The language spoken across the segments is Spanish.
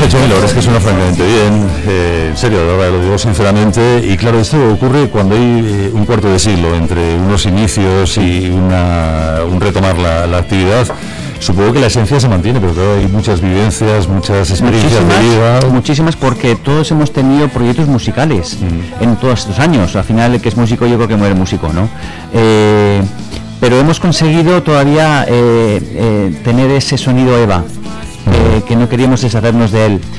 hecho, la verdad es que suena francamente bien, en serio, ahora lo digo sinceramente, y claro, esto ocurre cuando hay un cuarto de siglo entre unos inicios y un retomar la actividad. Supongo que la esencia se mantiene, pero claro, hay muchas vivencias, muchas experiencias de vida. Muchísimas, porque todos hemos tenido proyectos musicales en todos estos años. Al final, el que es músico, yo creo que muere músico, ¿no? Pero hemos conseguido todavía tener ese sonido Eva, que no queríamos deshacernos de él.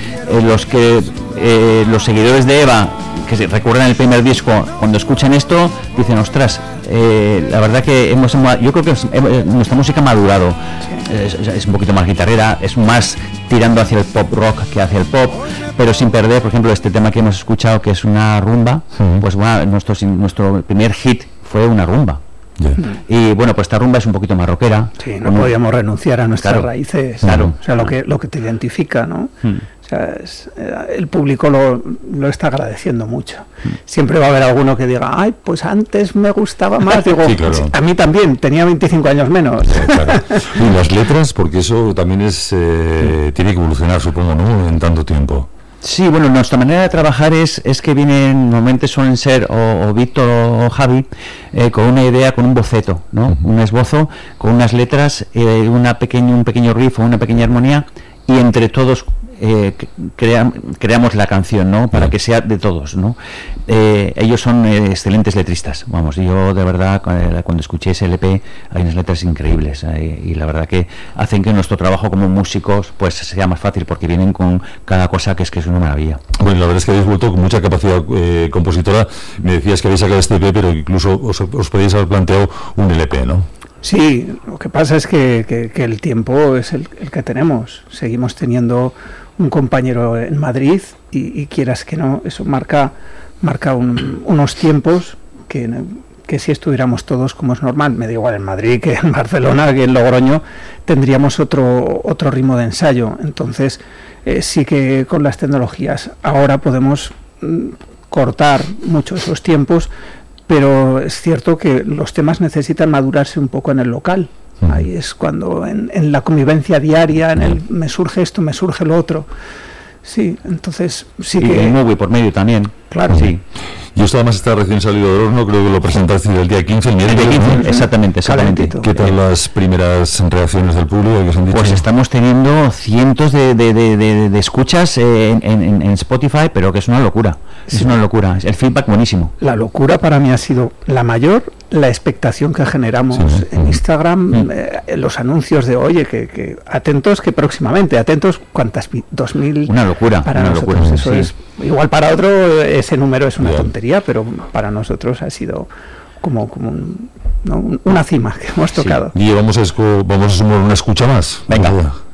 Los seguidores de Eva, que recuerdan el primer disco, cuando escuchan esto, dicen, ostras, la verdad que yo creo que nuestra música ha madurado. Es un poquito más guitarrera, es más tirando hacia el pop rock que hacia el pop, pero sin perder, por ejemplo, este tema que hemos escuchado, que es una rumba, pues bueno, nuestro primer hit fue una rumba. Yeah. Y bueno, pues esta rumba es un poquito más rockera. Sí, no podíamos renunciar a nuestras raíces. Claro. O sea, lo que te identifica, ¿no? O sea, el público lo está agradeciendo mucho. Siempre va a haber alguno que diga, ay, pues antes me gustaba más. Digo, sí, claro. A mí también, tenía 25 años menos. Sí, claro. Y las letras, porque eso también tiene que evolucionar, supongo, ¿no? En tanto tiempo. Sí, bueno, nuestra manera de trabajar es que normalmente suelen ser o Víctor o Javi con una idea, con un boceto, ¿no? Un esbozo, con unas letras, un pequeño riff o una pequeña armonía, y entre todos creamos la canción, ¿no? Para que sea de todos, ¿no? Ellos son excelentes letristas, vamos, yo de verdad cuando escuché ese LP hay unas letras increíbles, y la verdad que hacen que nuestro trabajo como músicos pues sea más fácil, porque vienen con cada cosa que es una maravilla. Bueno, la verdad es que habéis vuelto con mucha capacidad compositora. Me decías que habéis sacado este EP, pero incluso os podéis haber planteado un LP, ¿no? Sí, lo que pasa es que el tiempo es el que tenemos. Seguimos teniendo un compañero en Madrid y quieras que no, eso marca unos tiempos que si estuviéramos todos como es normal, me da igual en Madrid que en Barcelona, que en Logroño, tendríamos otro ritmo de ensayo. Entonces sí que con las tecnologías ahora podemos cortar mucho esos tiempos, pero es cierto que los temas necesitan madurarse un poco en el local. Ahí es cuando en la convivencia diaria, me surge esto, me surge lo otro. Sí, entonces sí que... Y el móvil por medio también. Claro. Sí. Y esto además está recién salido del horno, creo que lo presentaste el día 15, el miércoles. El día 15, exactamente. ¿Qué tal las primeras reacciones del público que os han dicho? Pues estamos teniendo cientos de escuchas en Spotify, pero que es una locura. Sí. Es una locura. El feedback buenísimo. La locura para mí ha sido la mayor, la expectación que generamos en Instagram, los anuncios de, oye, que atentos, que próximamente, atentos, ¿cuántas? 2.000. Una locura. Para una nosotros locura, eso es, igual para otro ese número es una tontería, pero para nosotros ha sido como una cima que hemos tocado. Y vamos a sumar una escucha más. Venga.